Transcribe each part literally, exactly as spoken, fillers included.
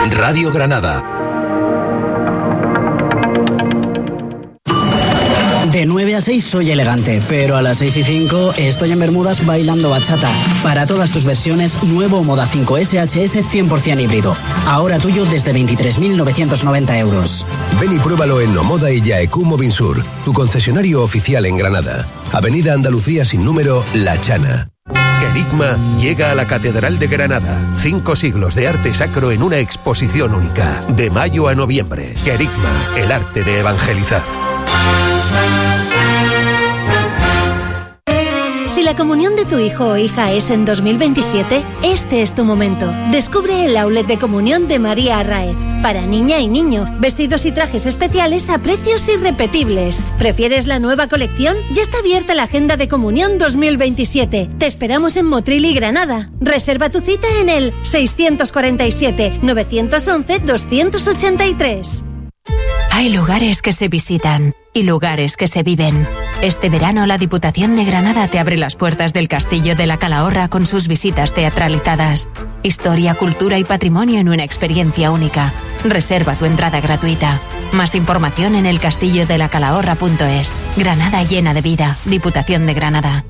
Radio Granada. De nueve a seis soy elegante, pero a las seis y cinco estoy en Bermudas bailando bachata. Para todas tus versiones, nuevo Moda cinco S H S cien por ciento híbrido. Ahora tuyo desde veintitrés mil novecientos noventa euros. Ven y pruébalo en Nomoda y Yaeku Mobinsur, tu concesionario oficial en Granada. Avenida Andalucía sin número, La Chana. Querigma llega a la Catedral de Granada. Cinco siglos de arte sacro en una exposición única. De mayo a noviembre. Querigma, el arte de evangelizar. Si la comunión de tu hijo o hija es en dos mil veintisiete, este es tu momento. Descubre el outlet de comunión de María Arraez. Para niña y niño, vestidos y trajes especiales a precios irrepetibles. ¿Prefieres la nueva colección? Ya está abierta la agenda de comunión dos mil veintisiete. Te esperamos en Motril y Granada. Reserva tu cita en el seiscientos cuarenta y siete, novecientos once, doscientos ochenta y tres. Hay lugares que se visitan y lugares que se viven. Este verano la Diputación de Granada te abre las puertas del Castillo de la Calahorra con sus visitas teatralizadas. Historia, cultura y patrimonio en una experiencia única. Reserva tu entrada gratuita. Más información en el castillo de la calahorra punto es. Granada llena de vida. Diputación de Granada.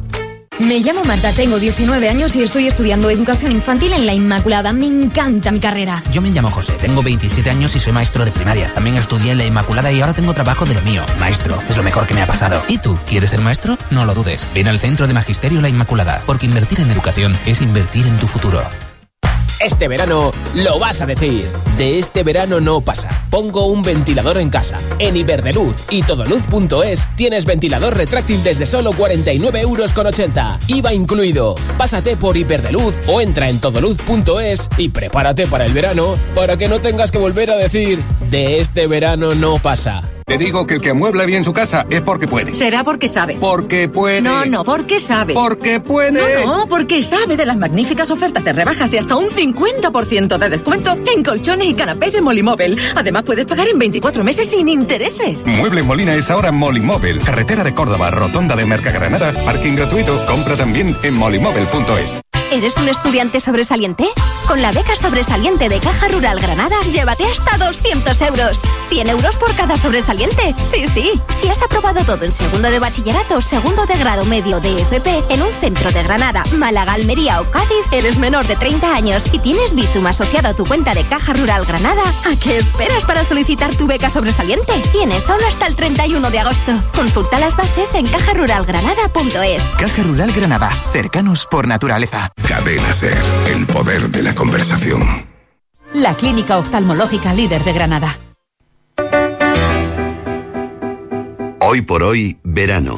Me llamo Marta, tengo diecinueve años y estoy estudiando educación infantil en la Inmaculada. Me encanta mi carrera. Yo me llamo José, tengo veintisiete años y soy maestro de primaria. También estudié en la Inmaculada y ahora tengo trabajo de lo mío. Maestro, es lo mejor que me ha pasado. ¿Y tú, quieres ser maestro? No lo dudes. Ven al Centro de Magisterio La Inmaculada, porque invertir en educación es invertir en tu futuro. Este verano lo vas a decir. De este verano no pasa. Pongo un ventilador en casa. En Iberdrola y Todoluz punto es tienes ventilador retráctil desde solo cuarenta y nueve euros con ochenta. I V A incluido. Pásate por Iberdrola o entra en Todoluz punto es y prepárate para el verano para que no tengas que volver a decir de este verano no pasa. Te digo que el que amuebla bien su casa es porque puede. Será porque sabe. Porque puede. No, no, porque sabe. Porque puede. No, no, porque sabe de las magníficas ofertas de rebajas de hasta un cincuenta por ciento de descuento en colchones y canapés de Molimóvel. Además, puedes pagar en veinticuatro meses sin intereses. Mueble Molina es ahora Molimóvel. Carretera de Córdoba, rotonda de Mercagranada, parking gratuito. Compra también en molimóvel punto es. ¿Eres un estudiante sobresaliente? Con la beca sobresaliente de Caja Rural Granada, llévate hasta doscientos euros. cien euros por cada sobresaliente. Sí, sí. Si has aprobado todo en segundo de bachillerato, segundo de grado medio de F P, en un centro de Granada, Málaga, Almería o Cádiz, eres menor de treinta años y tienes Bizum asociado a tu cuenta de Caja Rural Granada, ¿a qué esperas para solicitar tu beca sobresaliente? Tienes solo hasta el treinta y uno de agosto. Consulta las bases en caja rural granada punto es. Caja Rural Granada. Cercanos por naturaleza. Cadena Ser, el poder de la conversación. La clínica oftalmológica líder de Granada. Hoy por hoy, verano.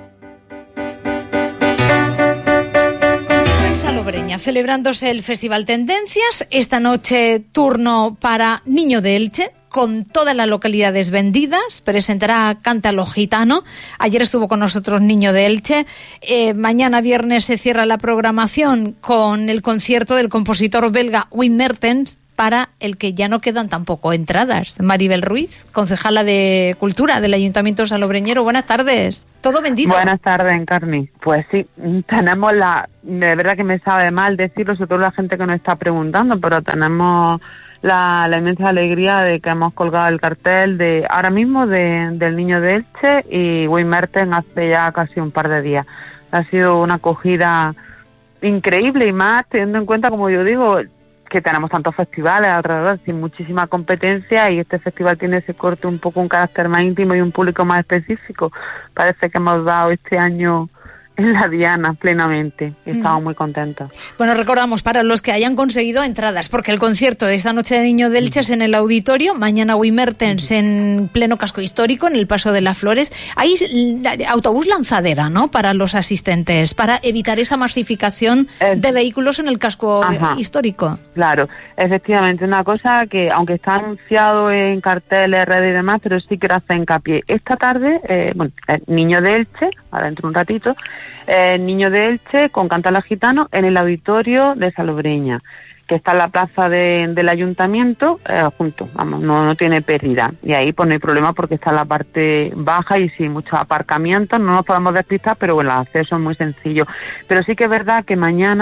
En Salobreña, celebrándose el Festival Tendencias, esta noche turno para Niño de Elche, con todas las localidades vendidas, presentará Cántalo Gitano. Ayer estuvo con nosotros Niño de Elche. Eh, mañana viernes se cierra la programación con el concierto del compositor belga Wim Mertens, para el que ya no quedan tampoco entradas. Maribel Ruiz, concejala de Cultura del Ayuntamiento salobreñero. Buenas tardes. ¿Todo vendido? Buenas tardes, Encarni. Pues sí, tenemos la... De verdad que me sabe mal decirlo, sobre todo la gente que nos está preguntando, pero tenemos... La, la inmensa alegría de que hemos colgado el cartel de ahora mismo de, del Niño de Elche y Wim Mertens hace ya casi un par de días. Ha sido una acogida increíble y más teniendo en cuenta, como yo digo, que tenemos tantos festivales alrededor, sin muchísima competencia, y este festival tiene ese corte un poco un carácter más íntimo y un público más específico. Parece que hemos dado este año en la diana plenamente. Estamos mm. muy contentos. Bueno, recordamos para los que hayan conseguido entradas, porque el concierto de esta noche de Niño de Elche es en el auditorio, mañana Wim Mertens en pleno casco histórico, en el Paso de las Flores. Hay autobús lanzadera, ¿no?, para los asistentes, para evitar esa masificación eh, de vehículos en el casco ajá, histórico. Claro, efectivamente, una cosa que, aunque está anunciado en carteles, redes y demás, pero sí quiero hacer hincapié. Esta tarde, eh, bueno, el Niño de Elche, ahora dentro de un ratito, Eh, Niño de Elche con Cántalo Gitano en el auditorio de Salobreña, que está en la plaza de, del ayuntamiento, eh, junto, vamos, no, no tiene pérdida, y ahí pues no hay problema porque está en la parte baja y sin muchos aparcamientos, no nos podemos despistar, pero bueno, el acceso es muy sencillo. Pero sí que es verdad que mañana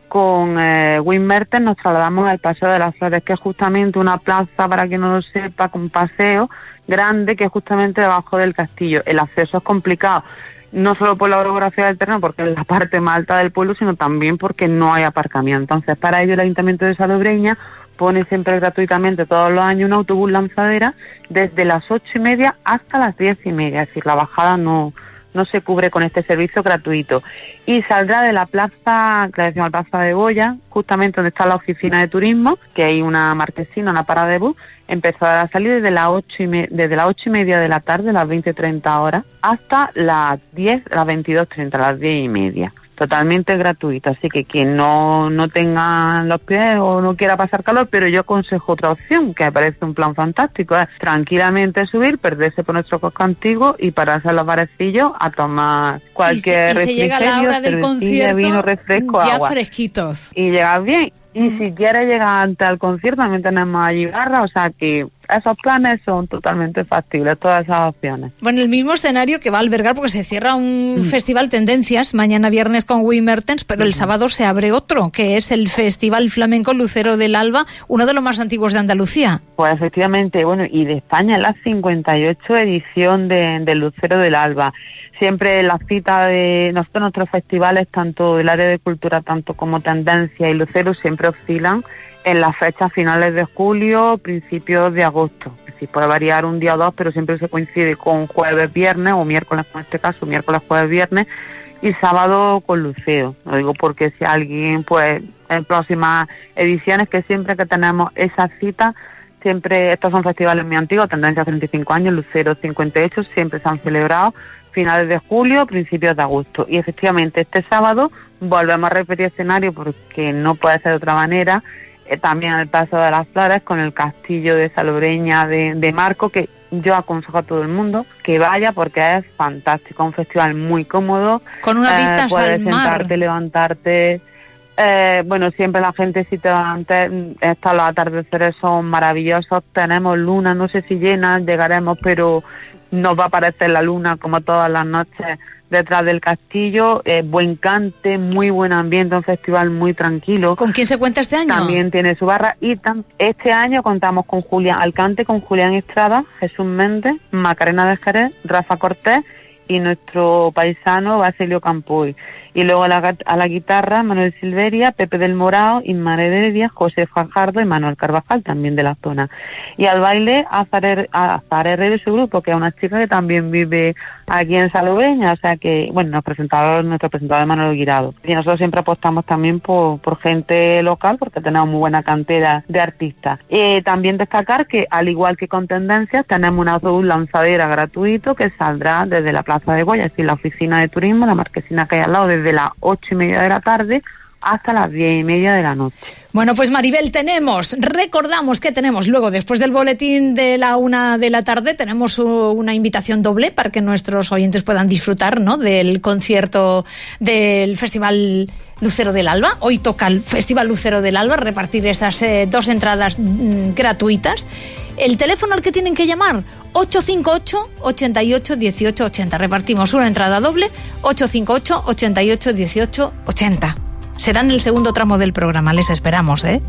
con eh, Wim Mertens nos trasladamos al Paseo de las Flores, que es justamente una plaza, para quien no lo sepa, con paseo grande, que es justamente debajo del castillo. El acceso es complicado, no solo por la orografía del terreno, porque es la parte más alta del pueblo, sino también porque no hay aparcamiento. Entonces, para ello el Ayuntamiento de Salobreña pone siempre gratuitamente todos los años un autobús lanzadera desde las ocho y media hasta las diez y media, es decir, la bajada no no se cubre con este servicio gratuito. Y saldrá de la plaza, que le decimos la plaza de Goya, justamente donde está la oficina de turismo, que hay una marquesina, una parada de bus, empezará a salir desde las ocho y me, desde las ocho y media de la tarde, las veinte treinta horas, hasta las diez, las veintidós treinta, las diez y media. Totalmente gratuito, así que quien no, no tenga los pies o no quiera pasar calor, pero yo aconsejo otra opción, que me parece un plan fantástico, es tranquilamente subir, perderse por nuestro casco antiguo y pararse en los barecillos a tomar cualquier refresco. Y se llega a la hora del concierto, vino, refresco, ya agua. Fresquitos. Y llegas bien. Y mm. si quieres llegar antes al concierto, también tenemos allí barra, o sea que esos planes son totalmente factibles, todas esas opciones. Bueno, el mismo escenario que va a albergar, porque se cierra un mm. festival Tendencias mañana viernes con Wim Mertens, pero mm. el sábado se abre otro, que es el Festival Flamenco Lucero del Alba, uno de los más antiguos de Andalucía. Pues efectivamente, bueno, y de España es la cincuenta y ocho edición de, de Lucero del Alba. Siempre la cita de nosotros, nuestros festivales, tanto del área de cultura, tanto como Tendencia y Lucero, siempre oscilan en las fechas finales de julio, principios de agosto. Es decir, puede variar un día o dos, pero siempre se coincide con jueves, viernes, o miércoles en este caso, miércoles, jueves, viernes, y sábado con Lucero. Lo digo porque si alguien, pues, en próximas ediciones, que siempre que tenemos esa cita, siempre, estos son festivales muy antiguos, Tendencia treinta y cinco años, Lucero cincuenta y ocho, siempre se han celebrado finales de julio, principios de agosto. Y efectivamente este sábado volvemos a repetir escenario porque no puede ser de otra manera, eh, también el Paso de las Flores con el castillo de Salobreña de, de Marco, que yo aconsejo a todo el mundo que vaya porque es fantástico, un festival muy cómodo. Con una vista eh, puedes al mar. sentarte, levantarte. Eh, bueno, siempre la gente, si te levantas, estos los atardeceres son maravillosos, tenemos luna, no sé si llenas, llegaremos, pero nos va a aparecer la luna como todas las noches detrás del castillo. Eh, buen cante, muy buen ambiente, un festival muy tranquilo. ¿Con quién se cuenta este año? También tiene su barra y tam- este año contamos con Julián Alcante, con Julián Estrada, Jesús Méndez, Macarena de Jerez, Rafa Cortés y nuestro paisano Basilio Campoy. Y luego a la, a la guitarra Manuel Silveria, Pepe del Morao, Inma Heredia, José Fajardo y Manuel Carvajal, también de la zona. Y al baile Azar Herrero y su grupo, que es una chica que también vive aquí en Salobreña, o sea que, bueno, nos presentador, nuestro presentador Manuel Guirado. Y nosotros siempre apostamos también por, por gente local, porque tenemos muy buena cantera de artistas. Eh, también destacar que, al igual que con Tendencias, tenemos un autobús lanzadera gratuito que saldrá desde la Plaza de Goya, es decir, la oficina de turismo, la marquesina que hay al lado, desde las ocho y media de la tarde hasta las diez y media de la noche. Bueno, pues Maribel, tenemos, recordamos que tenemos luego, después del boletín de la una de la tarde, tenemos una invitación doble para que nuestros oyentes puedan disfrutar, ¿no?, del concierto del Festival Lucero del Alba. Hoy toca el Festival Lucero del Alba, repartir esas eh, dos entradas mm, gratuitas. El teléfono al que tienen que llamar, ocho cinco ocho, ochenta y ocho, dieciocho ochenta. Repartimos una entrada doble, ocho cinco ocho, ochenta y ocho, dieciocho ochenta. Será en el segundo tramo del programa, les esperamos, ¿eh?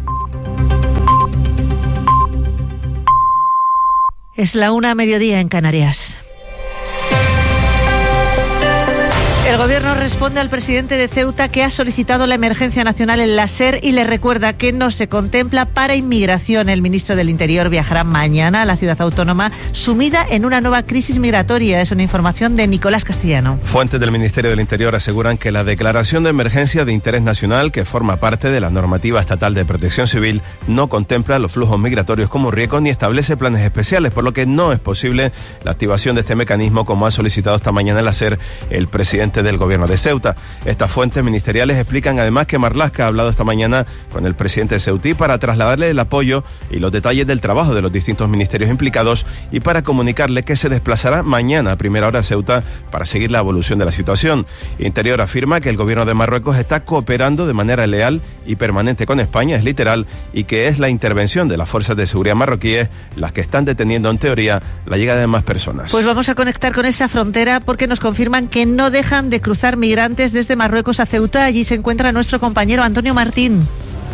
Es la una a mediodía en Canarias. El Gobierno responde al presidente de Ceuta, que ha solicitado la emergencia nacional en la SER, y le recuerda que no se contempla para inmigración. El ministro del Interior viajará mañana a la ciudad autónoma, sumida en una nueva crisis migratoria. Es una información de Nicolás Castellano. Fuentes del Ministerio del Interior aseguran que la declaración de emergencia de interés nacional, que forma parte de la normativa estatal de protección civil, no contempla los flujos migratorios como riesgo ni establece planes especiales, por lo que no es posible la activación de este mecanismo, como ha solicitado esta mañana en la SER el presidente del Gobierno de Ceuta. Estas fuentes ministeriales explican además que Marlaska ha hablado esta mañana con el presidente de Ceutí para trasladarle el apoyo y los detalles del trabajo de los distintos ministerios implicados y para comunicarle que se desplazará mañana a primera hora a Ceuta para seguir la evolución de la situación. Interior afirma que el Gobierno de Marruecos está cooperando de manera leal y permanente con España, es literal, y que es la intervención de las fuerzas de seguridad marroquíes las que están deteniendo en teoría la llegada de más personas. Pues vamos a conectar con esa frontera porque nos confirman que no dejan dejan de cruzar migrantes desde Marruecos a Ceuta. Allí se encuentra nuestro compañero Antonio Martín.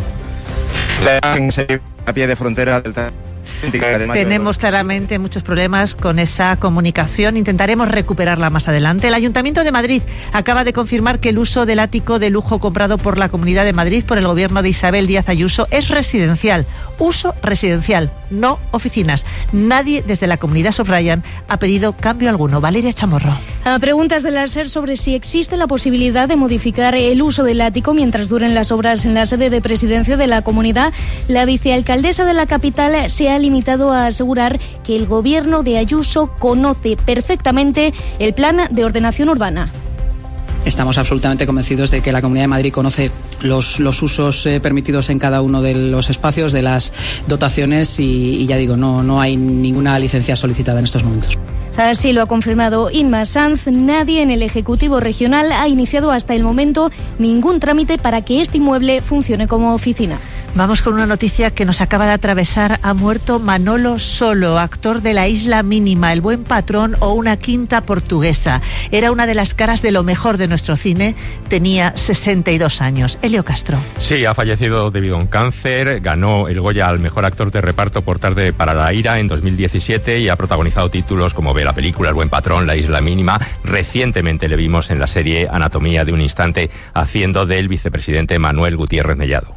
A pie de frontera del Tenemos claramente muchos problemas con esa comunicación. Intentaremos recuperarla más adelante. El Ayuntamiento de Madrid acaba de confirmar que el uso del ático de lujo comprado por la Comunidad de Madrid por el gobierno de Isabel Díaz Ayuso es residencial. Uso residencial, no oficinas. Nadie desde la comunidad, subrayan, ha pedido cambio alguno. Valeria Chamorro. A preguntas de la SER sobre si existe la posibilidad de modificar el uso del ático mientras duren las obras en la sede de presidencia de la comunidad, la vicealcaldesa de la capital se ha limitado a asegurar que el gobierno de Ayuso conoce perfectamente el plan de ordenación urbana. Estamos absolutamente convencidos de que la Comunidad de Madrid conoce los, los usos eh, permitidos en cada uno de los espacios, de las dotaciones y, y ya digo, no, no hay ninguna licencia solicitada en estos momentos. Así lo ha confirmado Inma Sanz. Nadie en el Ejecutivo Regional ha iniciado hasta el momento ningún trámite para que este inmueble funcione como oficina. Vamos con una noticia que nos acaba de atravesar. Ha muerto Manolo Solo, actor de La Isla Mínima, El Buen Patrón o Una Quinta Portuguesa. Era una de las caras de lo mejor de nuestro cine. Tenía sesenta y dos años. Elio Castro. Sí, ha fallecido debido a un cáncer. Ganó el Goya al mejor actor de reparto por Tarde para la ira en dos mil diecisiete y ha protagonizado títulos como Ve la película El Buen Patrón, La Isla Mínima. Recientemente le vimos en la serie Anatomía de un instante haciendo del vicepresidente Manuel Gutiérrez Mellado.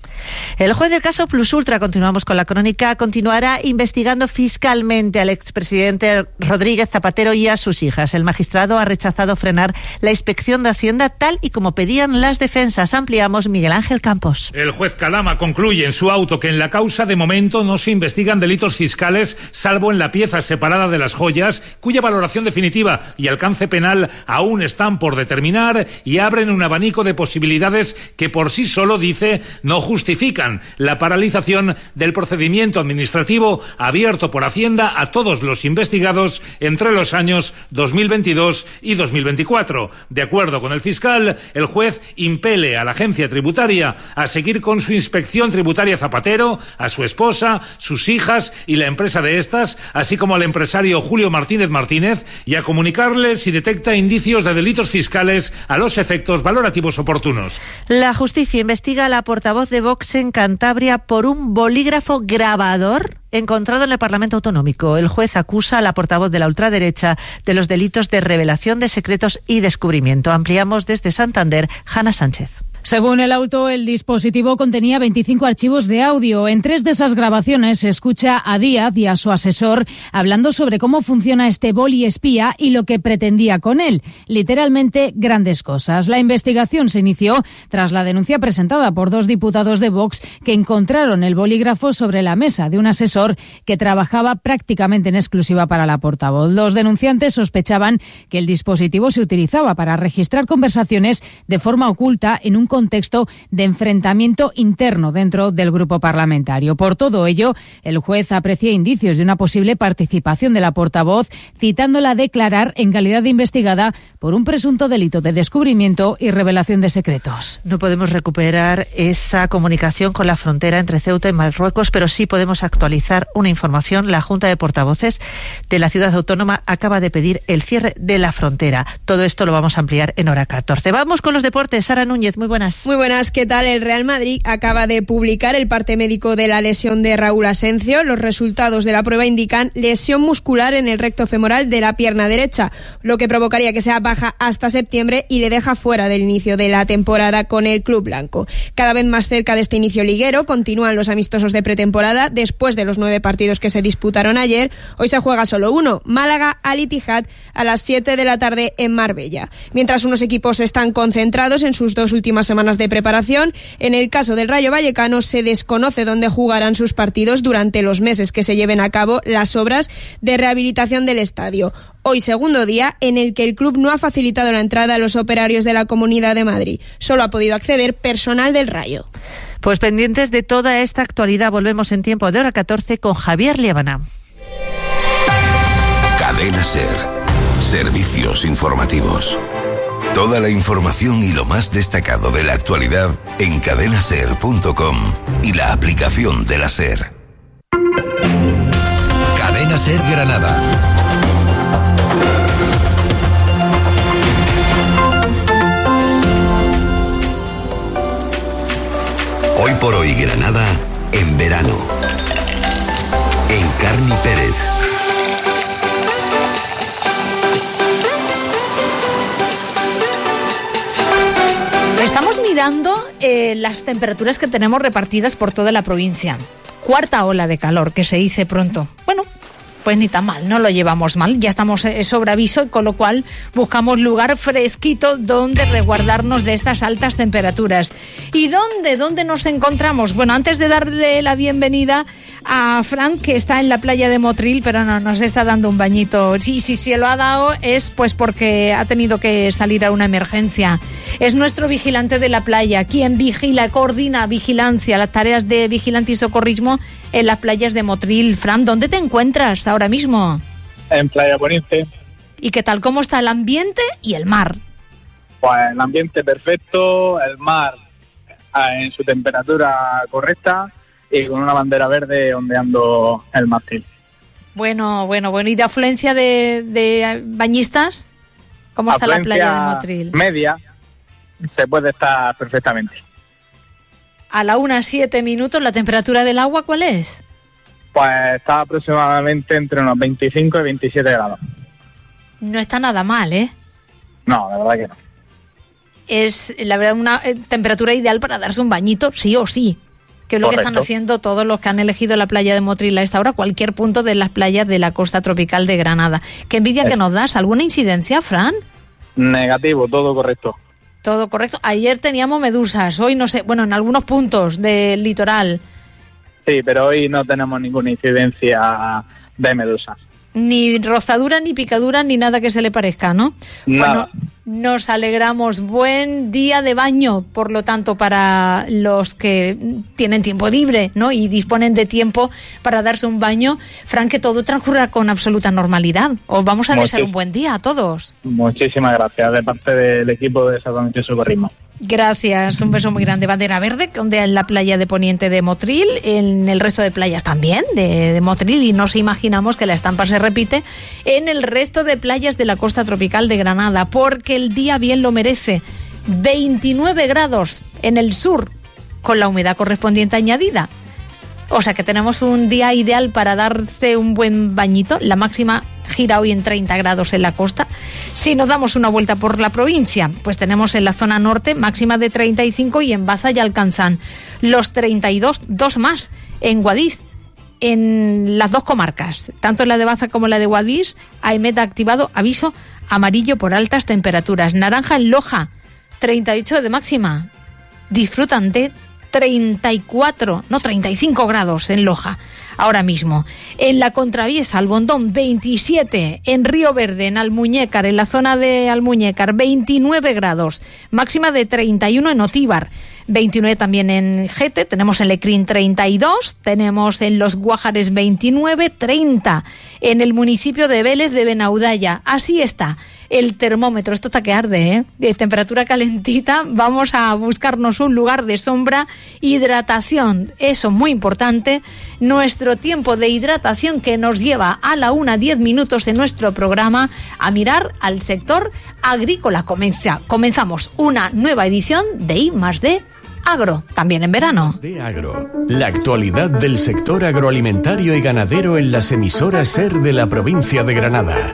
El juez del caso Plus Ultra, continuamos con la crónica, continuará investigando fiscalmente al expresidente Rodríguez Zapatero y a sus hijas. El magistrado ha rechazado frenar la inspección de Hacienda tal y como pedían las defensas. Ampliamos, Miguel Ángel Campos. El juez Calama concluye en su auto que en la causa de momento no se investigan delitos fiscales, salvo en la pieza separada de las joyas, cuya valoración definitiva y alcance penal aún están por determinar, y abren un abanico de posibilidades que por sí solo, dice, no justifican la paralización del procedimiento administrativo abierto por Hacienda a todos los investigados entre los años dos mil veintidós y dos mil veinticuatro. De acuerdo con el fiscal, el juez impele a la agencia tributaria a seguir con su inspección tributaria Zapatero, a su esposa, sus hijas y la empresa de estas, así como al empresario Julio Martínez Martínez, y a comunicarle si detecta indicios de delitos fiscales a los efectos valorativos oportunos. La justicia investiga a la portavoz de Vox en Cantabria por un bolígrafo grabador encontrado en el Parlamento Autonómico. El juez acusa a la portavoz de la ultraderecha de los delitos de revelación de secretos y descubrimiento. Ampliamos desde Santander, Hanna Sánchez. Según el auto, el dispositivo contenía veinticinco archivos de audio. En tres de esas grabaciones se escucha a Díaz y a su asesor hablando sobre cómo funciona este boli espía y lo que pretendía con él. Literalmente, grandes cosas. La investigación se inició tras la denuncia presentada por dos diputados de Vox que encontraron el bolígrafo sobre la mesa de un asesor que trabajaba prácticamente en exclusiva para la portavoz. Los denunciantes sospechaban que el dispositivo se utilizaba para registrar conversaciones de forma oculta en un contexto de enfrentamiento interno dentro del grupo parlamentario. Por todo ello, el juez aprecia indicios de una posible participación de la portavoz, citándola a declarar en calidad de investigada por un presunto delito de descubrimiento y revelación de secretos. No podemos recuperar esa comunicación con la frontera entre Ceuta y Marruecos, pero sí podemos actualizar una información. La Junta de Portavoces de la Ciudad Autónoma acaba de pedir el cierre de la frontera. Todo esto lo vamos a ampliar en hora catorce. Vamos con los deportes. Sara Núñez, muy buenas. Muy buenas, ¿qué tal? El Real Madrid acaba de publicar el parte médico de la lesión de Raúl Asencio. Los resultados de la prueba indican lesión muscular en el recto femoral de la pierna derecha, lo que provocaría que sea baja hasta septiembre y le deja fuera del inicio de la temporada con el club blanco. Cada vez más cerca de este inicio liguero, continúan los amistosos de pretemporada. Después de los nueve partidos que se disputaron ayer, hoy se juega solo uno, Málaga Al Ittihad, a las siete de la tarde en Marbella. Mientras unos equipos están concentrados en sus dos últimas semanas de preparación, en el caso del Rayo Vallecano se desconoce dónde jugarán sus partidos durante los meses que se lleven a cabo las obras de rehabilitación del estadio. Hoy segundo día en el que el club no ha facilitado la entrada a los operarios de la Comunidad de Madrid. Solo ha podido acceder personal del Rayo. Pues pendientes de toda esta actualidad, volvemos en tiempo de hora catorce con Javier Liébana. Cadena SER. Servicios informativos. Toda la información y lo más destacado de la actualidad en cadena ser punto com y la aplicación de la SER. Cadena SER Granada. Hoy por hoy Granada en verano. Encarni Pérez. Estamos mirando eh, las temperaturas que tenemos repartidas por toda la provincia. Cuarta ola de calor, que se dice pronto. Bueno, pues ni tan mal, no lo llevamos mal. Ya estamos eh, sobre aviso, con lo cual buscamos lugar fresquito donde resguardarnos de estas altas temperaturas. ¿Y dónde? ¿Dónde nos encontramos? Bueno, antes de darle la bienvenida a Fran, que está en la playa de Motril, pero no, nos está dando un bañito. Sí, sí, sí, lo ha dado es pues porque ha tenido que salir a una emergencia. Es nuestro vigilante de la playa, quien vigila, coordina vigilancia, las tareas de vigilante y socorrismo en las playas de Motril. Fran, ¿dónde te encuentras ahora mismo? En Playa Poniente. ¿Y qué tal? ¿Cómo está el ambiente y el mar? Pues el ambiente perfecto, el mar en su temperatura correcta y con una bandera verde ondeando el mástil. Bueno, bueno, bueno. ¿Y de afluencia de, de bañistas? ¿Cómo está afluencia la playa de Motril? Media, se puede estar perfectamente. A la una, siete minutos, ¿la temperatura del agua cuál es? Pues está aproximadamente entre unos veinticinco y veintisiete grados. No está nada mal, ¿eh? No, la verdad que no. Es, la verdad, una eh, temperatura ideal para darse un bañito, sí o sí. Que es lo Correcto. Que están haciendo todos los que han elegido la playa de Motril a esta hora, cualquier punto de las playas de la costa tropical de Granada. ¿Qué envidia es. que nos das? ¿Alguna incidencia, Fran? Negativo, todo correcto. Todo correcto. Ayer teníamos medusas, hoy no sé, bueno, en algunos puntos del litoral. Sí, pero hoy no tenemos ninguna incidencia de medusas. Ni rozadura, ni picadura, ni nada que se le parezca, ¿no? Nada. Bueno, nos alegramos. Buen día de baño, por lo tanto, para los que tienen tiempo libre, ¿no? Y disponen de tiempo para darse un baño. Fran, que todo transcurra con absoluta normalidad. Os vamos a desear un buen día a todos. Muchísimas gracias, de parte del equipo de Salvamento y Socorrismo. Gracias, un beso muy grande. Bandera verde, que ondea en la playa de Poniente de Motril, en el resto de playas también de, de Motril, y nos imaginamos que la estampa se repite en el resto de playas de la costa tropical de Granada, porque el día bien lo merece. veintinueve grados en el sur, con la humedad correspondiente añadida. O sea que tenemos un día ideal para darse un buen bañito. La máxima gira hoy en treinta grados en la costa. Si nos damos una vuelta por la provincia, pues tenemos en la zona norte máxima de treinta y cinco y en Baza ya alcanzan los treinta y dos, dos más en Guadix. En las dos comarcas, tanto en la de Baza como en la de Guadix, AEMET ha activado aviso amarillo por altas temperaturas. Naranja en Loja, treinta y ocho de máxima. Disfrutan de treinta y cuatro, no treinta y cinco grados en Loja ahora mismo. En la Contraviesa, Albondón, veintisiete. En Río Verde, en Almuñécar, en la zona de Almuñécar, veintinueve grados. Máxima de treinta y uno en Otíbar. veintinueve también en Gete. Tenemos en Lecrín treinta y dos. Tenemos en Los Guájares veintinueve, treinta. En el municipio de Vélez de Benaudalla. Así está el termómetro. Esto está que arde, ¿eh? De temperatura calentita. Vamos a buscarnos un lugar de sombra. Hidratación, eso muy importante. Nuestro tiempo de hidratación que nos lleva a la una, diez minutos en nuestro programa a mirar al sector agrícola. Comienza, comenzamos una nueva edición de I más D Agro, también en verano. De Agro, la actualidad del sector agroalimentario y ganadero en las emisoras SER de la provincia de Granada.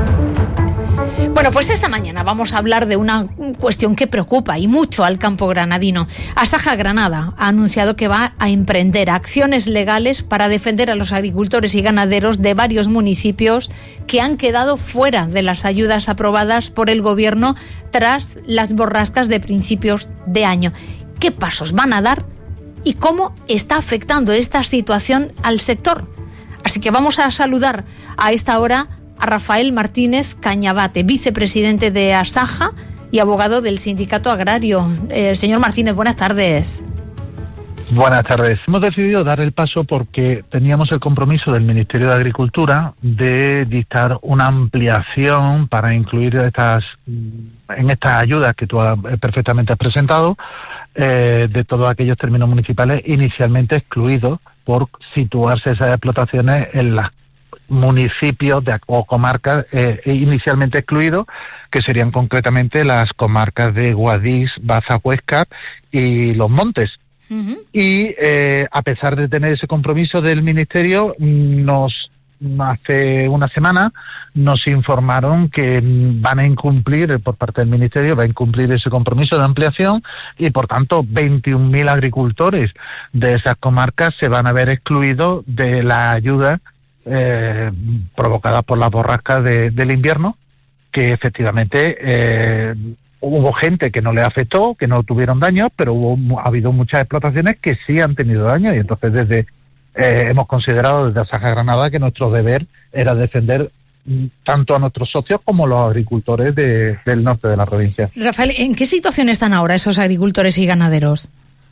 Bueno, pues esta mañana vamos a hablar de una cuestión que preocupa y mucho al campo granadino. Asaja Granada ha anunciado que va a emprender acciones legales para defender a los agricultores y ganaderos de varios municipios que han quedado fuera de las ayudas aprobadas por el gobierno tras las borrascas de principios de año. ¿Qué pasos van a dar y cómo está afectando esta situación al sector? Así que vamos a saludar a esta hora a Rafael Martínez Cañabate, vicepresidente de Asaja y abogado del Sindicato Agrario. Eh, señor Martínez, buenas tardes. Buenas tardes. Hemos decidido dar el paso porque teníamos el compromiso del Ministerio de Agricultura de dictar una ampliación para incluir estas en estas ayudas que tú has, perfectamente has presentado, eh, de todos aquellos términos municipales inicialmente excluidos por situarse esas explotaciones en las municipios de, o comarcas eh, inicialmente excluidos, que serían concretamente las comarcas de Guadix, Baza, Huesca y Los Montes. Uh-huh. Y eh, a pesar de tener ese compromiso del Ministerio, nos hace una semana nos informaron que van a incumplir, por parte del Ministerio, va a incumplir ese compromiso de ampliación y, por tanto, veintiún mil agricultores de esas comarcas se van a ver excluidos de la ayuda eh, provocada por las borrascas de, del invierno, que efectivamente eh, hubo gente que no le afectó, que no tuvieron daños, pero hubo ha habido muchas explotaciones que sí han tenido daños, y entonces desde eh, hemos considerado desde Asaja Granada que nuestro deber era defender tanto a nuestros socios como a los agricultores de, del norte de la provincia. Rafael, ¿en qué situación están ahora esos agricultores y ganaderos?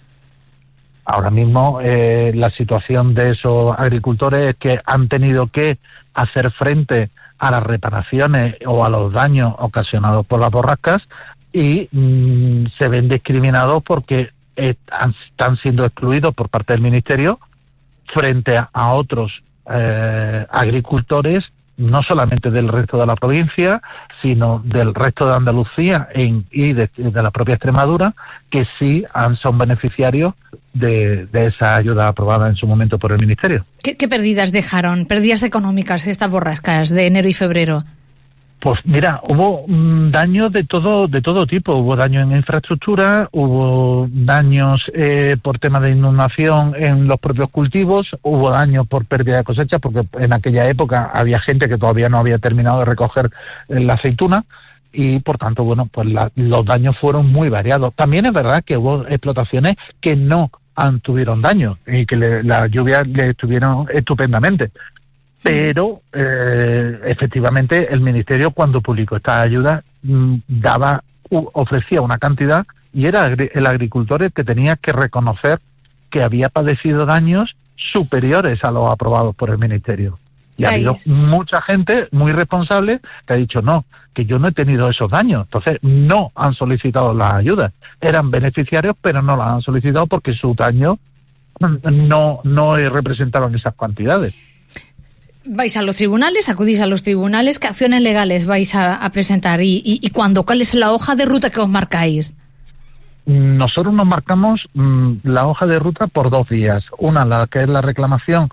Ahora mismo eh, la situación de esos agricultores es que han tenido que hacer frente a las reparaciones o a los daños ocasionados por las borrascas y mmm, se ven discriminados porque están, están siendo excluidos por parte del Ministerio frente a, a otros eh, agricultores, no solamente del resto de la provincia, sino del resto de Andalucía en, y de, de la propia Extremadura, que sí han, son beneficiarios de, de esa ayuda aprobada en su momento por el Ministerio. ¿Qué, qué pérdidas dejaron, pérdidas económicas estas borrascas de enero y febrero? Pues mira, hubo mm, daños de todo de todo tipo. Hubo daños en infraestructura, hubo daños eh, por tema de inundación en los propios cultivos, hubo daños por pérdida de cosecha, porque en aquella época había gente que todavía no había terminado de recoger eh, la aceituna, y por tanto, bueno, pues la, los daños fueron muy variados. También es verdad que hubo explotaciones que no han tuvieron daños y que le, las lluvias le estuvieron estupendamente. Pero eh, efectivamente el Ministerio, cuando publicó esta ayuda, mmm, daba u, ofrecía una cantidad, y era el agricultor el que tenía que reconocer que había padecido daños superiores a los aprobados por el Ministerio. Y ha habido mucha gente muy responsable que ha dicho no, que yo no he tenido esos daños. Entonces no han solicitado las ayudas. Eran beneficiarios, pero no las han solicitado porque sus daños no, no representaban esas cantidades. ¿Vais a los tribunales? ¿Acudís a los tribunales? ¿Qué acciones legales vais a, a presentar? ¿Y, y, y cuándo? ¿Cuál es la hoja de ruta que os marcáis? Nosotros nos marcamos mmm, la hoja de ruta por dos vías. Una, la que es la reclamación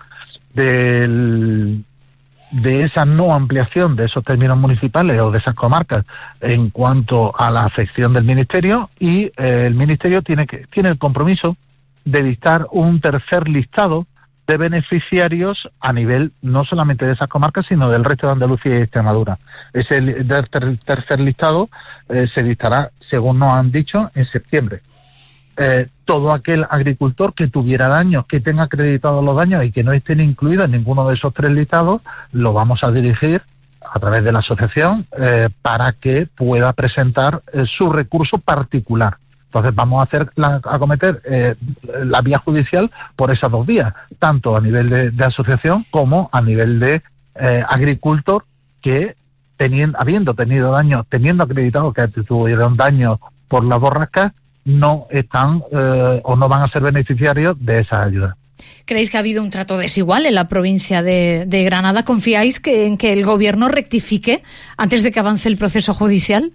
del, de esa no ampliación de esos términos municipales o de esas comarcas en cuanto a la afección del Ministerio, y eh, el Ministerio tiene, que, tiene el compromiso de dictar un tercer listado de beneficiarios a nivel no solamente de esas comarcas, sino del resto de Andalucía y Extremadura. Ese ter- tercer listado eh, se dictará, según nos han dicho, en septiembre. Eh, todo aquel agricultor que tuviera daños, que tenga acreditados los daños y que no estén incluidos en ninguno de esos tres listados, lo vamos a dirigir a través de la asociación eh, para que pueda presentar eh, su recurso particular. Entonces vamos a hacer la, a cometer eh, la vía judicial por esas dos vías, tanto a nivel de, de asociación como a nivel de eh, agricultor que teniendo, habiendo tenido daños, teniendo acreditado que tuvieron daños por las borrascas, no están eh, o no van a ser beneficiarios de esa ayuda. ¿Creéis que ha habido un trato desigual en la provincia de, de Granada? ¿Confiáis que, en que el gobierno rectifique antes de que avance el proceso judicial?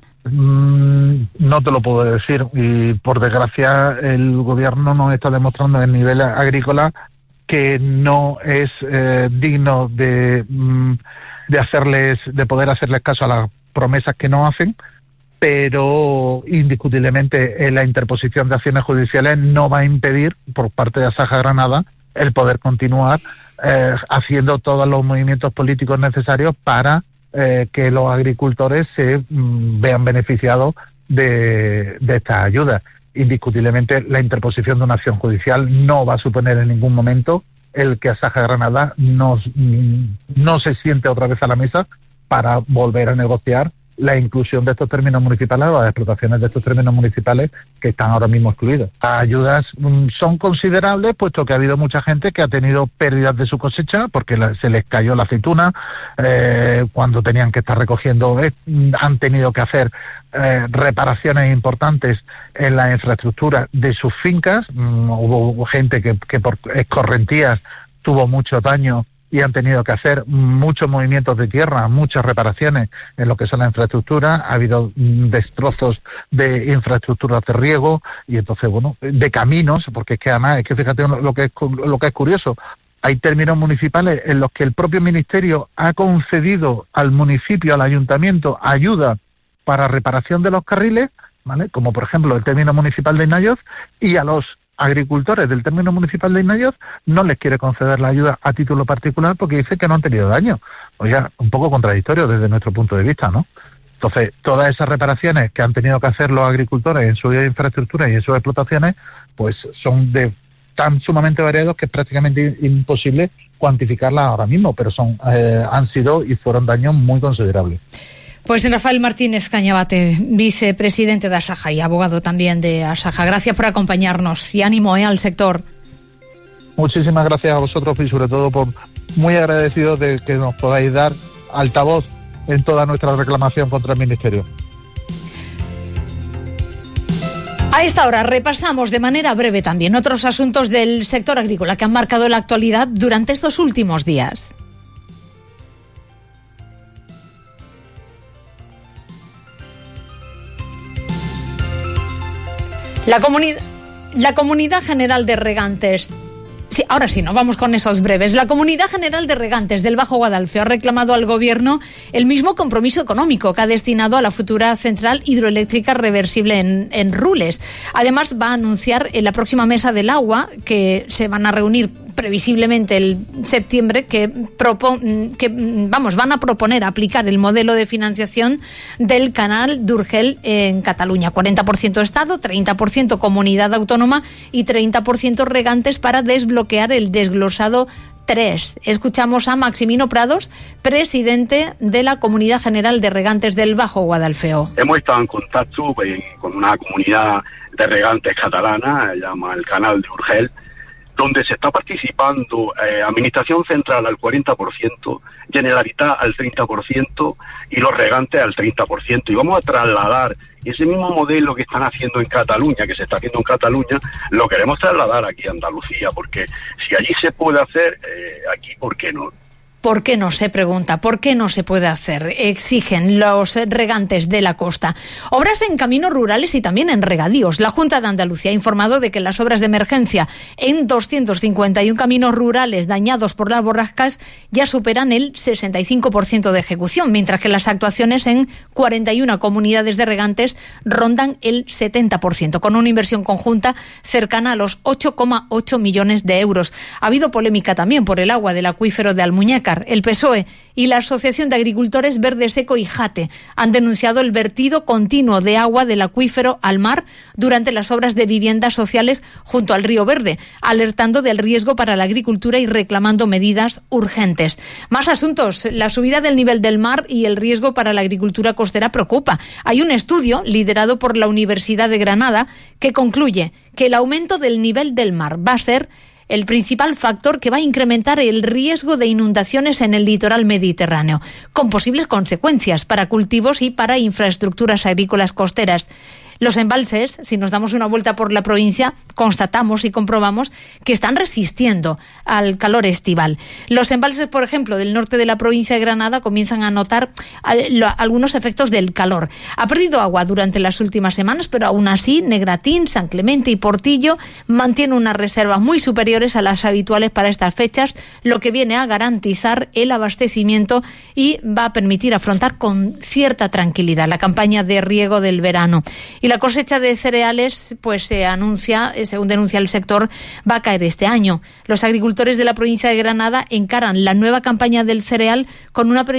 Mm, no te lo puedo decir, y por desgracia el gobierno nos está demostrando en nivel agrícola que no es eh, digno de, mm, de hacerles, de poder hacerles caso a las promesas que nos hacen, pero indiscutiblemente eh, la interposición de acciones judiciales no va a impedir por parte de Asaja Granada el poder continuar eh, haciendo todos los movimientos políticos necesarios para eh, que los agricultores se mm, vean beneficiados de, de estas ayudas. Indiscutiblemente la interposición de una acción judicial no va a suponer en ningún momento el que Asaja Granada no, no se siente otra vez a la mesa para volver a negociar la inclusión de estos términos municipales o las explotaciones de estos términos municipales que están ahora mismo excluidos. Las ayudas mm, son considerables, puesto que ha habido mucha gente que ha tenido pérdidas de su cosecha porque la, se les cayó la aceituna eh, cuando tenían que estar recogiendo, eh, han tenido que hacer eh, reparaciones importantes en la infraestructura de sus fincas. Mm, hubo gente que, que por escorrentías tuvo mucho daño y han tenido que hacer muchos movimientos de tierra, muchas reparaciones en lo que son la infraestructura. Ha habido destrozos de infraestructuras de riego y entonces, bueno, de caminos, porque es que además, es que fíjate lo que es, lo que es curioso, hay términos municipales en los que el propio ministerio ha concedido al municipio, al ayuntamiento, ayuda para reparación de los carriles, ¿vale? Como por ejemplo el término municipal de Inayoz, y a los agricultores del término municipal de Inayoz no les quiere conceder la ayuda a título particular porque dice que no han tenido daño. Oiga, un poco contradictorio desde nuestro punto de vista, ¿no? Entonces, todas esas reparaciones que han tenido que hacer los agricultores en sus infraestructuras y en sus explotaciones, pues son de tan sumamente variados que es prácticamente imposible cuantificarlas ahora mismo, pero son eh, han sido y fueron daños muy considerables. Pues Rafael Martínez Cañabate, vicepresidente de Asaja y abogado también de Asaja. Gracias por acompañarnos y ánimo eh, al sector. Muchísimas gracias a vosotros y sobre todo por muy agradecidos de que nos podáis dar altavoz en toda nuestra reclamación contra el Ministerio. A esta hora repasamos de manera breve también otros asuntos del sector agrícola que han marcado la actualidad durante estos últimos días. La, comuni- la Comunidad General de Regantes... Sí, ahora sí, nos vamos con esos breves. La Comunidad General de Regantes del Bajo Guadalfeo ha reclamado al Gobierno el mismo compromiso económico que ha destinado a la futura central hidroeléctrica reversible en, en Rules. Además, va a anunciar en la próxima Mesa del Agua, que se van a reunir previsiblemente el septiembre, que, propo- que vamos, van a proponer aplicar el modelo de financiación del canal d'Urgell en Cataluña. cuarenta por ciento Estado, treinta por ciento Comunidad Autónoma y treinta por ciento Regantes para desbloquear el desglosado tres. Escuchamos a Maximino Prados, presidente de la Comunidad General de Regantes del Bajo Guadalfeo. Hemos estado en contacto con una comunidad de regantes catalana, se llama el canal d'Urgell, donde se está participando eh, Administración Central al cuarenta por ciento, Generalitat al treinta por ciento y los regantes al treinta por ciento. Y vamos a trasladar ese mismo modelo que están haciendo en Cataluña, que se está haciendo en Cataluña, lo queremos trasladar aquí a Andalucía, porque si allí se puede hacer, eh, aquí, ¿por qué no? ¿Por qué no? Se pregunta. ¿Por qué no se puede hacer? Exigen los regantes de la costa. Obras en caminos rurales y también en regadíos. La Junta de Andalucía ha informado de que las obras de emergencia en doscientos cincuenta y uno caminos rurales dañados por las borrascas ya superan el sesenta y cinco por ciento de ejecución, mientras que las actuaciones en cuarenta y una comunidades de regantes rondan el setenta por ciento, con una inversión conjunta cercana a los ocho coma ocho millones de euros. Ha habido polémica también por el agua del acuífero de Almuñécar. El P S O E y la Asociación de Agricultores Verde Seco y Jate han denunciado el vertido continuo de agua del acuífero al mar durante las obras de viviendas sociales junto al Río Verde, alertando del riesgo para la agricultura y reclamando medidas urgentes. Más asuntos. La subida del nivel del mar y el riesgo para la agricultura costera preocupa. Hay un estudio liderado por la Universidad de Granada que concluye que el aumento del nivel del mar va a ser el principal factor que va a incrementar el riesgo de inundaciones en el litoral mediterráneo, con posibles consecuencias para cultivos y para infraestructuras agrícolas costeras. Los embalses, si nos damos una vuelta por la provincia, constatamos y comprobamos que están resistiendo al calor estival. Los embalses, por ejemplo, del norte de la provincia de Granada comienzan a notar algunos efectos del calor. Ha perdido agua durante las últimas semanas, pero aún así Negratín, San Clemente y Portillo mantienen unas reservas muy superiores a las habituales para estas fechas, lo que viene a garantizar el abastecimiento y va a permitir afrontar con cierta tranquilidad la campaña de riego del verano. Y la cosecha de cereales, pues se anuncia, según denuncia el sector, va a caer este año. Los agricultores de la provincia de Granada encaran la nueva campaña del cereal con una